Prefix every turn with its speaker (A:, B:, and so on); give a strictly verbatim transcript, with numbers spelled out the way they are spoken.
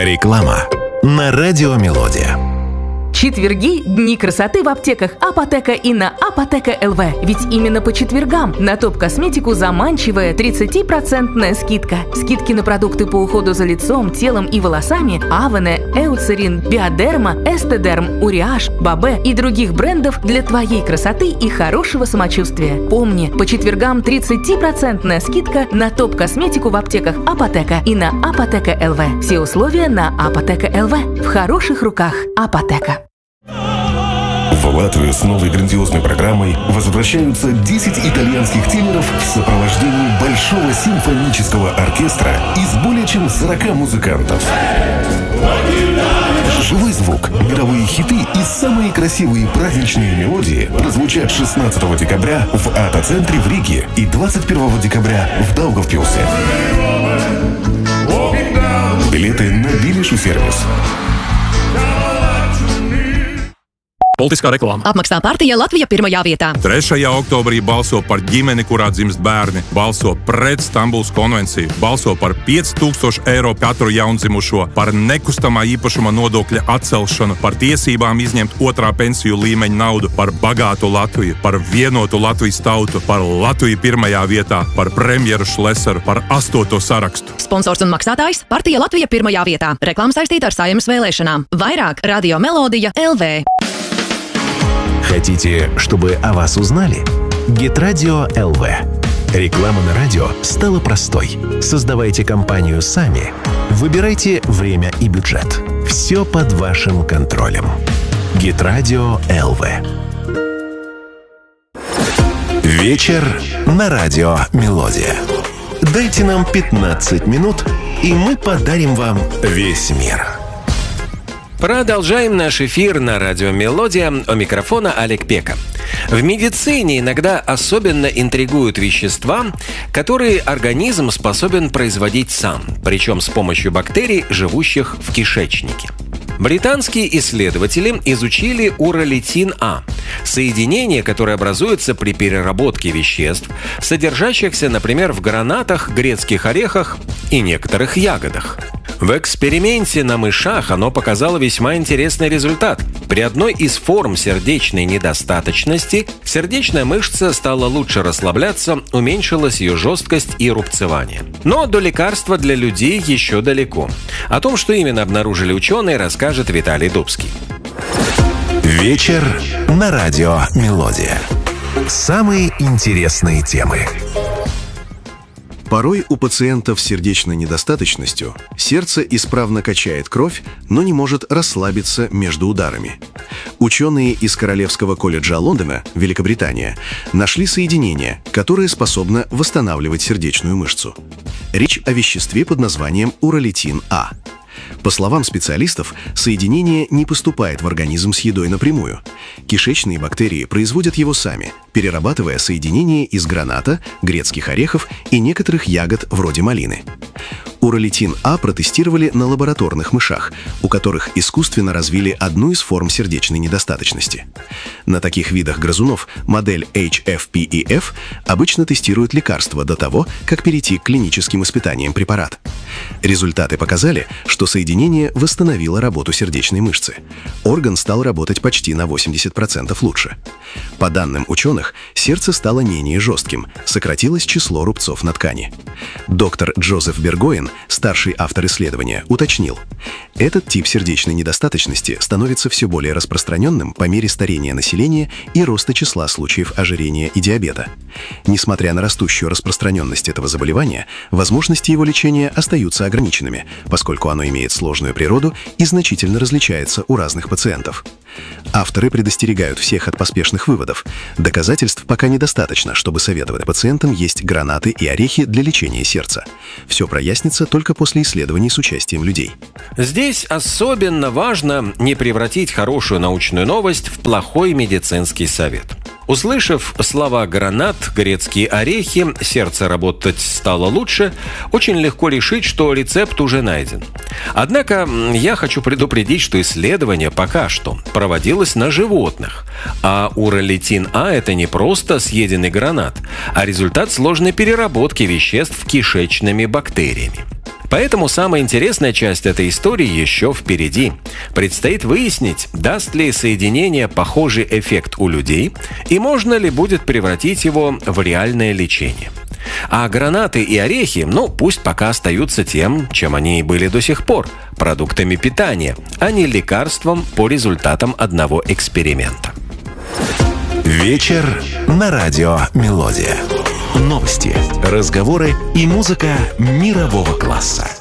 A: Реклама на радио Мелодия.
B: Четверги – дни красоты в аптеках Апотека и на Апотека точка эл ви. Ведь именно по четвергам на топ-косметику заманчивая тридцатипроцентная скидка. Скидки на продукты по уходу за лицом, телом и волосами Авене, Эуцерин, Биодерма, Эстедерм, Уриаж, Бабе и других брендов для твоей красоты и хорошего самочувствия. Помни, по четвергам тридцатипроцентная скидка на топ-косметику в аптеках Апотека и на Апотека точка эл ви. Все условия на Апотека точка эл ви. В хороших руках Апотека.
C: В Латвию с новой грандиозной программой возвращаются десять итальянских теноров в сопровождении большого симфонического оркестра из более чем сорока музыкантов. Живой звук, мировые хиты и самые красивые праздничные мелодии прозвучат шестнадцатого декабря в Ата-центре в Риге и двадцать первого декабря в Даугавпилсе. Билеты на Билишу сервис.
D: Politiskā reklāma.
E: Apmaksā partija Latvija pirmajā vietā.
D: trešajā oktobrī balso par ģimeni, kurā dzimst bērni, balso pret Stambulas konvenciju, balso par pieci tūkstoši eiro katru jaundzimušo, par nekustamā īpašuma nodokļa atcelšanu, par tiesībām izņemt otrā pensiju līmeņa naudu, par bagātu Latviju, par vienotu Latvijas tautu, par Latviju pirmajā vietā, par premjeru Šlesaru, par astoto sarakstu.
E: Sponsors un maksātājs – partija Latvija pirmajā vietā. Reklāma saistīta ar Saeimas vēlēšanām. Vairāk Radio Melodija точка эл ви.
A: Хотите, чтобы о вас узнали? Гитрадио точка эл ви. Реклама на радио стала простой. Создавайте компанию сами. Выбирайте время и бюджет. Все под вашим контролем. Гитрадио точка эл ви. Вечер на радио Мелодия. Дайте нам пятнадцать минут, и мы подарим вам весь мир.
F: Продолжаем наш эфир на радио «Мелодия». У микрофона Олег Пека. В медицине иногда особенно интригуют вещества, которые организм способен производить сам, причем с помощью бактерий, живущих в кишечнике. Британские исследователи изучили уролитин А – соединение, которое образуется при переработке веществ, содержащихся, например, в гранатах, грецких орехах и некоторых ягодах. В эксперименте на мышах оно показало весьма интересный результат. При одной из форм сердечной недостаточности сердечная мышца стала лучше расслабляться, уменьшилась ее жесткость и рубцевание. Но до лекарства для людей еще далеко. О том, что именно обнаружили ученые, расскажет Виталий Дубский.
A: Вечер на радио «Мелодия». Самые интересные темы.
G: Порой у пациентов с сердечной недостаточностью сердце исправно качает кровь, но не может расслабиться между ударами. Ученые из Королевского колледжа Лондона, Великобритания, нашли соединение, которое способно восстанавливать сердечную мышцу. Речь о веществе под названием уролитин А. По словам специалистов, соединение не поступает в организм с едой напрямую. Кишечные бактерии производят его сами, перерабатывая соединение из граната, грецких орехов и некоторых ягод вроде малины. Уролитин А протестировали на лабораторных мышах, у которых искусственно развили одну из форм сердечной недостаточности. На таких видах грызунов модель эйч эф пи и эф обычно тестируют лекарства до того, как перейти к клиническим испытаниям препарата. Результаты показали, что соединение восстановило работу сердечной мышцы. Орган стал работать почти на восемьдесят процентов лучше. По данным ученых, сердце стало менее жестким, сократилось число рубцов на ткани. Доктор Джозеф Бергоин, старший автор исследования, уточнил: этот тип сердечной недостаточности становится все более распространенным по мере старения населения и роста числа случаев ожирения и диабета. Несмотря на растущую распространенность этого заболевания, возможности его лечения остаются ограниченными, поскольку оно имеет сложную природу и значительно различается у разных пациентов. Авторы предостерегают всех от поспешных выводов. Доказательств пока недостаточно, чтобы советовать пациентам есть гранаты и орехи для лечения сердца. Все прояснится только после исследований с участием людей.
F: Здесь особенно важно не превратить хорошую научную новость в плохой медицинский совет. Услышав слова «гранат», «грецкие орехи», «сердце работать стало лучше», очень легко решить, что рецепт уже найден. Однако я хочу предупредить, что исследование пока что проводилось на животных, а уролитин А – это не просто съеденный гранат, а результат сложной переработки веществ кишечными бактериями. Поэтому самая интересная часть этой истории еще впереди. Предстоит выяснить, даст ли соединение похожий эффект у людей и можно ли будет превратить его в реальное лечение. А гранаты и орехи, ну, пусть пока остаются тем, чем они и были до сих пор – продуктами питания, а не лекарством по результатам одного эксперимента.
A: Вечер на радио «Мелодия». Новости, разговоры и музыка мирового класса.